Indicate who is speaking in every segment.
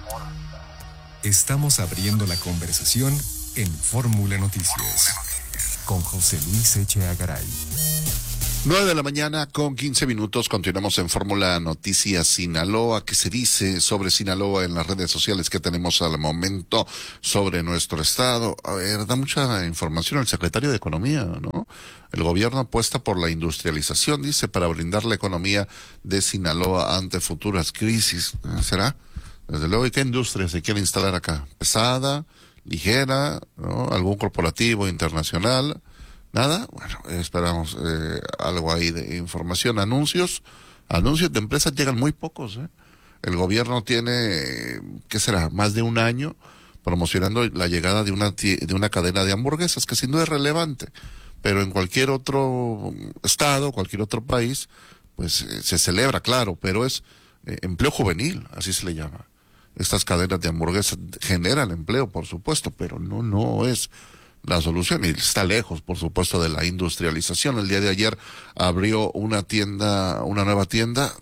Speaker 1: Estamos abriendo la conversación en Fórmula Noticias con José Luis Echeagaray. Garay.
Speaker 2: 9:15 a.m. Continuamos en Fórmula Noticias Sinaloa. ¿Qué se dice sobre Sinaloa en las redes sociales que tenemos al momento sobre nuestro estado? A ver, da mucha información el secretario de Economía, ¿no? El gobierno apuesta por la industrialización, dice, para brindar la economía de Sinaloa ante futuras crisis. ¿Será? Desde luego, ¿y qué industria se quiere instalar acá? ¿Pesada? ¿Ligera? ¿No? ¿Algún corporativo internacional? ¿Nada? Bueno, esperamos algo ahí de información. Anuncios de empresas llegan muy pocos, ¿eh? El gobierno tiene, ¿qué será?, más de un año promocionando la llegada de una cadena de hamburguesas, que sin duda es relevante, pero en cualquier otro estado, cualquier otro país, pues se celebra, claro, pero es empleo juvenil, así se le llama. Estas cadenas de hamburguesas generan empleo, por supuesto, pero no es la solución, y está lejos, por supuesto, de la industrialización. El día de ayer abrió una nueva tienda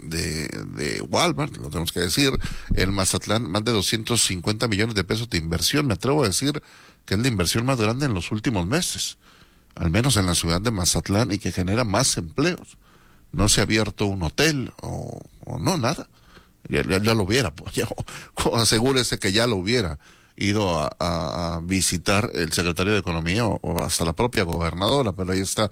Speaker 2: de Walmart, lo tenemos que decir, en Mazatlán, más de 250 millones de pesos de inversión. Me atrevo a decir que es la inversión más grande en los últimos meses, al menos en la ciudad de Mazatlán, y que genera más empleos. No se ha abierto un hotel o no, nada. Ya lo hubiera, pues, asegúrese que ya lo hubiera ido a visitar el secretario de Economía o hasta la propia gobernadora, pero ahí está,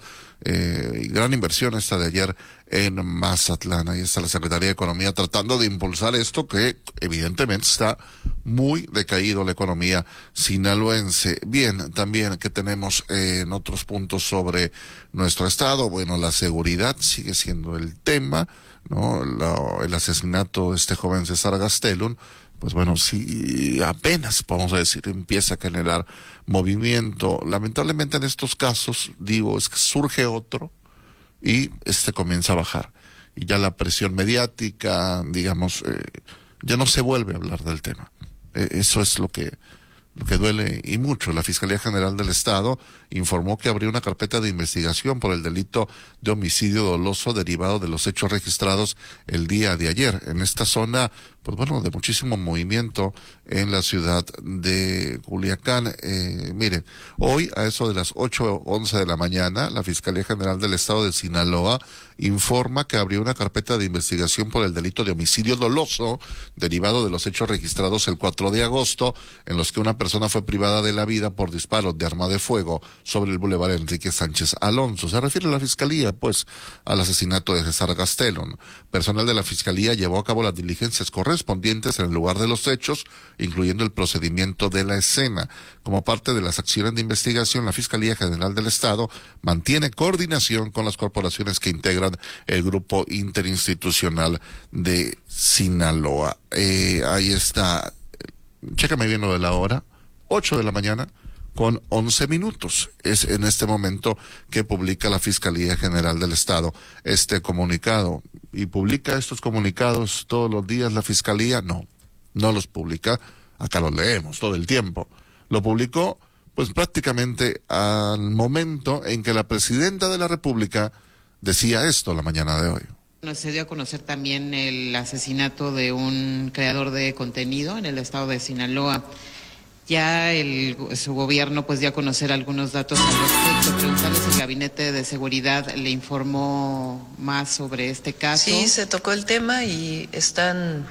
Speaker 2: gran inversión esta de ayer en Mazatlán. Ahí está la Secretaría de Economía tratando de impulsar esto que evidentemente está muy decaído, la economía sinaloense. Bien, también que tenemos en otros puntos sobre nuestro estado, bueno, la seguridad sigue siendo el tema, ¿no? El asesinato de este joven César Gastelum, pues bueno, sí, apenas, vamos a decir, empieza a generar movimiento. Lamentablemente en estos casos, digo, es que surge otro y comienza a bajar. Y ya la presión mediática, digamos, ya no se vuelve a hablar del tema. Eso es lo que duele y mucho. La Fiscalía General del Estado informó que abrió una carpeta de investigación por el delito de homicidio doloso derivado de los hechos registrados el día de ayer en esta zona, pues bueno, de muchísimo movimiento en la ciudad de Culiacán. Miren, hoy a eso de las 8:11 de la mañana, la Fiscalía General del Estado de Sinaloa informa que abrió una carpeta de investigación por el delito de homicidio doloso derivado de los hechos registrados el 4 de agosto, en los que una persona fue privada de la vida por disparos de arma de fuego sobre el Boulevard Enrique Sánchez Alonso. Se refiere a la Fiscalía, pues, al asesinato de César Gastelum. Personal de la Fiscalía llevó a cabo las diligencias correspondientes en el lugar de los hechos, incluyendo el procedimiento de la escena. Como parte de las acciones de investigación, la Fiscalía General del Estado mantiene coordinación con las corporaciones que integran el grupo interinstitucional de Sinaloa. Ahí está, chécame bien lo de la hora, 8 de la mañana con 11 minutos. Es en este momento que publica la Fiscalía General del Estado este comunicado. ¿Y publica estos comunicados todos los días la Fiscalía? No los publica. Acá los leemos todo el tiempo. Lo publicó, pues, prácticamente al momento en que la Presidenta de la República decía esto la mañana de hoy.
Speaker 3: Se dio a conocer también el asesinato de un creador de contenido en el estado de Sinaloa. Ya su gobierno pues dio a conocer algunos datos al respecto. Preguntarle si el Gabinete de Seguridad le informó más sobre este caso.
Speaker 4: Sí, se tocó el tema y están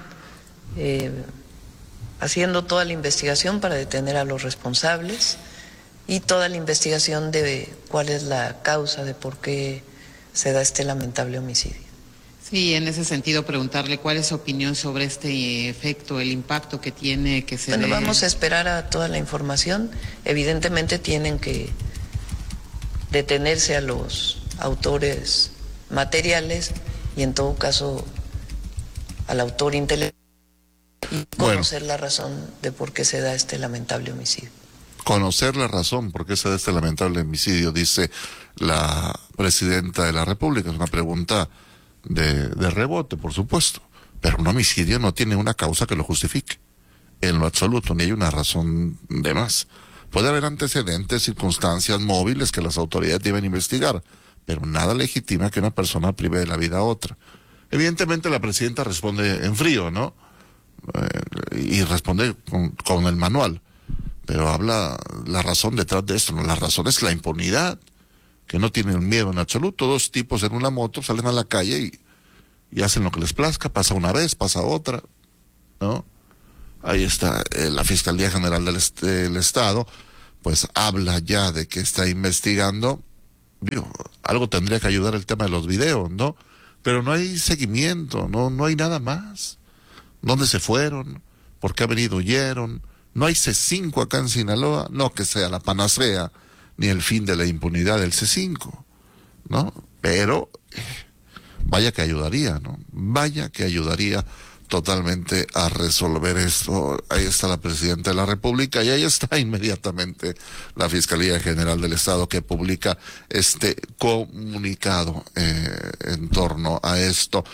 Speaker 4: haciendo toda la investigación para detener a los responsables y toda la investigación de cuál es la causa de por qué se da este lamentable homicidio.
Speaker 3: Sí, en ese sentido preguntarle cuál es su opinión sobre este efecto, el impacto que tiene que se
Speaker 4: Bueno, vamos a esperar a toda la información. Evidentemente tienen que detenerse a los autores materiales y en todo caso al autor intelectual y conocer la razón de por qué se da este lamentable homicidio.
Speaker 2: Conocer la razón por qué se da este lamentable homicidio, dice la Presidenta de la República. Es una pregunta de rebote, por supuesto, pero un homicidio no tiene una causa que lo justifique en lo absoluto, ni hay una razón de más. Puede haber antecedentes, circunstancias móviles que las autoridades deben investigar, pero nada legitima que una persona prive de la vida a otra. Evidentemente la presidenta responde en frío, ¿no? Y responder con el manual. Pero habla la razón detrás de esto, ¿no? La razón es la impunidad, que no tienen miedo en absoluto. Dos tipos en una moto salen a la calle y hacen lo que les plazca, pasa una vez, pasa otra, ¿no? Ahí está, la Fiscalía General del Estado, pues habla ya de que está investigando. Digo, algo tendría que ayudar el tema de los videos, ¿no? Pero no hay seguimiento, no hay nada más. ¿Dónde se fueron? ¿Por qué han venido, huyeron? No hay C5 acá en Sinaloa, no que sea la panacea, ni el fin de la impunidad del C5, ¿no? Pero vaya que ayudaría, ¿no? Vaya que ayudaría totalmente a resolver esto. Ahí está la Presidenta de la República y ahí está inmediatamente la Fiscalía General del Estado que publica este comunicado en torno a esto.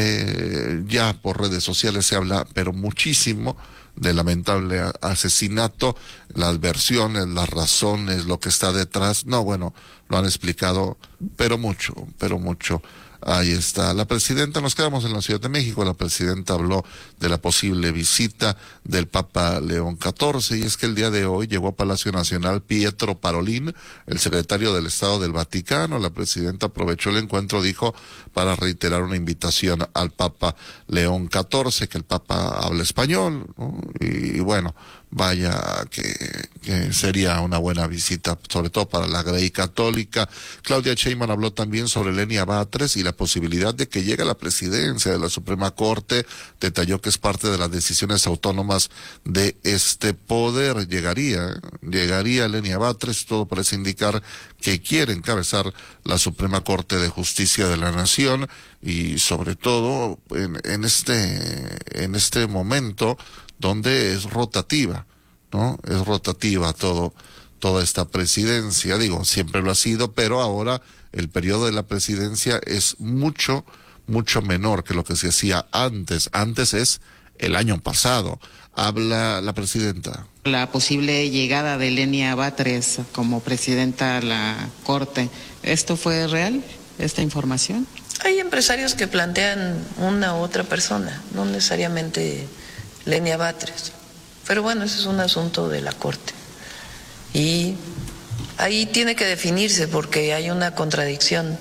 Speaker 2: Ya por redes sociales se habla, pero muchísimo, del lamentable asesinato, las versiones, las razones, lo que está detrás. No, bueno, lo han explicado, pero mucho, pero mucho. Ahí está la presidenta. Nos quedamos en la Ciudad de México. La presidenta habló de la posible visita del Papa León XIV, y es que el día de hoy llegó a Palacio Nacional Pietro Parolin, el secretario del Estado del Vaticano. La presidenta aprovechó el encuentro, dijo, para reiterar una invitación al Papa León XIV, que el Papa habla español, ¿no? Y bueno, vaya que sería una buena visita, sobre todo para la Grey Católica. Claudia Sheinbaum habló también sobre Lenia Batres y la posibilidad de que llegue a la presidencia de la Suprema Corte. Detalló que es parte de las decisiones autónomas de este poder. Llegaría Lenia Batres, todo parece indicar que quiere encabezar la Suprema Corte de Justicia de la Nación, y sobre todo en este momento donde es rotativa, ¿no? Es rotativa toda esta presidencia. Digo, siempre lo ha sido, pero ahora el periodo de la presidencia es mucho menor que lo que se hacía antes. Antes es el año pasado. Habla la presidenta.
Speaker 3: La posible llegada de Lenia Batres como presidenta a la Corte, ¿esto fue real, esta información?
Speaker 4: Hay empresarios que plantean una u otra persona, no necesariamente Lenia Batres. Pero bueno, ese es un asunto de la Corte. Y ahí tiene que definirse, porque hay una contradicción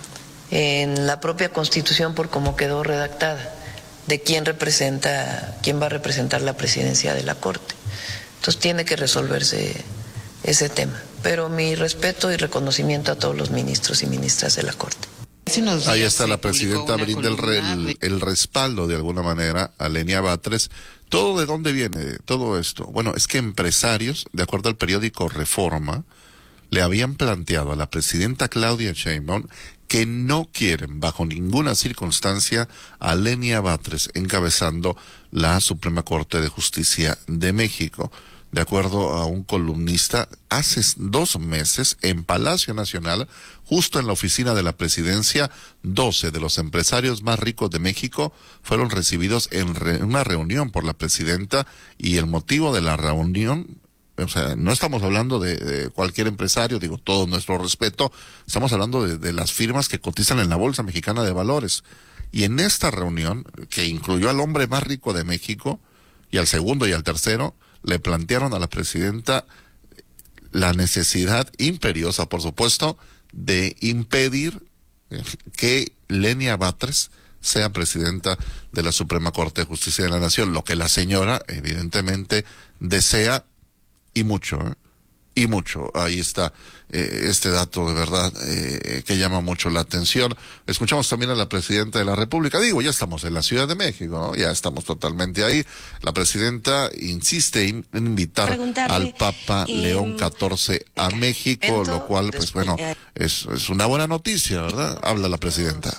Speaker 4: en la propia Constitución por cómo quedó redactada, de quién va a representar la presidencia de la Corte. Entonces tiene que resolverse ese tema. Pero mi respeto y reconocimiento a todos los ministros y ministras de la Corte.
Speaker 2: Ahí está la presidenta, brinda el respaldo de alguna manera a Lenia Batres. ¿Todo de dónde viene todo esto? Bueno, es que empresarios, de acuerdo al periódico Reforma, le habían planteado a la presidenta Claudia Sheinbaum que no quieren bajo ninguna circunstancia a Lenia Batres encabezando la Suprema Corte de Justicia de México. De acuerdo a un columnista, hace 2 meses en Palacio Nacional, justo en la oficina de la presidencia, 12 de los empresarios más ricos de México fueron recibidos en una reunión por la presidenta, y el motivo de la reunión, o sea, no estamos hablando de cualquier empresario, digo, todo nuestro respeto, estamos hablando de las firmas que cotizan en la Bolsa Mexicana de Valores. Y en esta reunión, que incluyó al hombre más rico de México, y al segundo y al tercero, le plantearon a la presidenta la necesidad imperiosa, por supuesto, de impedir que Lenia Batres sea presidenta de la Suprema Corte de Justicia de la Nación, lo que la señora evidentemente desea, y mucho, y mucho. Ahí está este dato de verdad que llama mucho la atención. Escuchamos también a la presidenta de la República. Digo, ya estamos en la Ciudad de México, ¿no? Ya estamos totalmente ahí. La presidenta insiste en invitar al Papa León XIV a México, lo cual, pues bueno, es una buena noticia, ¿verdad? Habla la presidenta.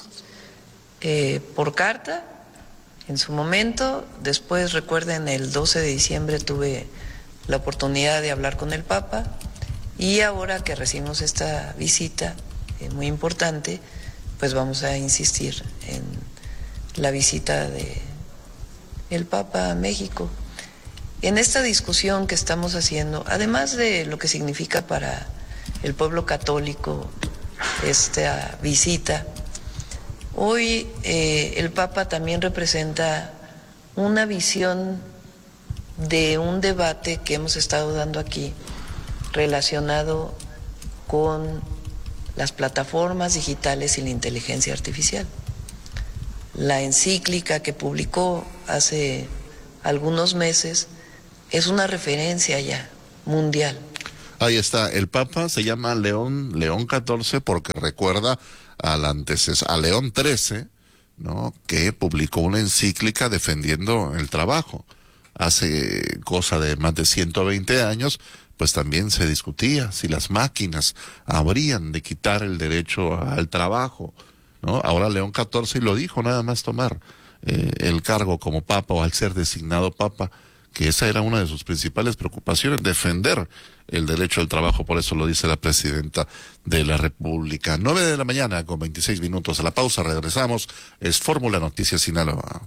Speaker 4: Por carta, en su momento. Después, recuerden, el 12 de diciembre tuve la oportunidad de hablar con el Papa, y ahora que recibimos esta visita muy importante, pues vamos a insistir en la visita de el Papa a México. En esta discusión que estamos haciendo, además de lo que significa para el pueblo católico esta visita, hoy el Papa también representa una visión de un debate que hemos estado dando aquí relacionado con las plataformas digitales y la inteligencia artificial. La encíclica que publicó hace algunos meses es una referencia ya mundial.
Speaker 2: Ahí está, el Papa se llama León XIV porque recuerda a León XIII, ¿no?, que publicó una encíclica defendiendo el trabajo. Hace cosa de más de 120 años, pues también se discutía si las máquinas habrían de quitar el derecho al trabajo, ¿no? Ahora León XIV lo dijo, nada más tomar el cargo como Papa o al ser designado Papa, que esa era una de sus principales preocupaciones, defender el derecho al trabajo. Por eso lo dice la presidenta de la República. 9:26 a.m. A la pausa regresamos. Es Fórmula Noticias Sinaloa.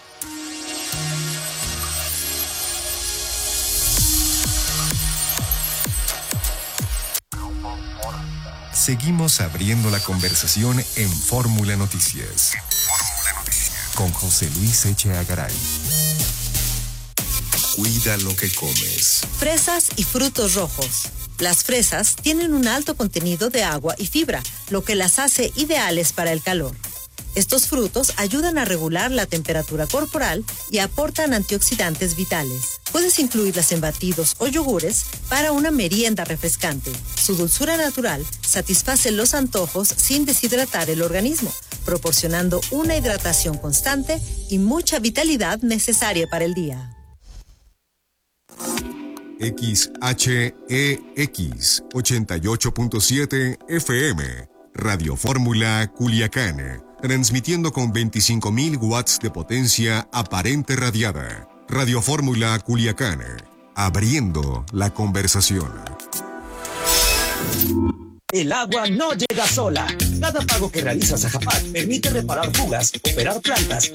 Speaker 1: Seguimos abriendo la conversación en Fórmula Noticias. Con José Luis Echeagüe Garay. Cuida lo que comes.
Speaker 5: Fresas y frutos rojos. Las fresas tienen un alto contenido de agua y fibra, lo que las hace ideales para el calor. Estos frutos ayudan a regular la temperatura corporal y aportan antioxidantes vitales. Puedes incluirlas en batidos o yogures para una merienda refrescante. Su dulzura natural satisface los antojos sin deshidratar el organismo, proporcionando una hidratación constante y mucha vitalidad necesaria para el día.
Speaker 1: XHEX 88.7 FM, Radio Fórmula Culiacán, transmitiendo con 25.000 watts de potencia aparente radiada. Radio Fórmula Culiacán, abriendo la conversación.
Speaker 6: El agua no llega sola. Cada pago que realizas a Japac permite reparar fugas, operar plantas